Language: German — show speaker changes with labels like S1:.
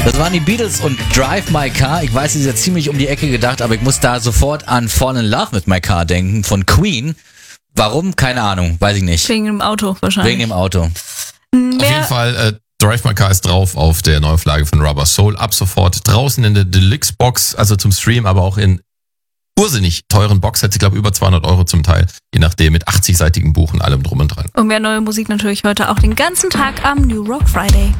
S1: Das waren die Beatles und Drive My Car. Ich weiß, sie ist ja ziemlich um die Ecke gedacht, aber ich muss da sofort an Fall in Love with My Car denken von Queen. Warum? Keine Ahnung, weiß ich nicht.
S2: Wegen dem Auto wahrscheinlich.
S1: Wegen dem Auto.
S3: Auf jeden Fall, Drive My Car ist drauf auf der Neuauflage von Rubber Soul. Ab sofort draußen in der Deluxe-Box, also zum Stream, aber auch in ursinnig teuren Boxsets. Ich glaube, über 200 € zum Teil. Je nachdem, mit 80-seitigen Buch und allem drum und dran.
S2: Und mehr neue Musik natürlich heute auch den ganzen Tag am New Rock Friday.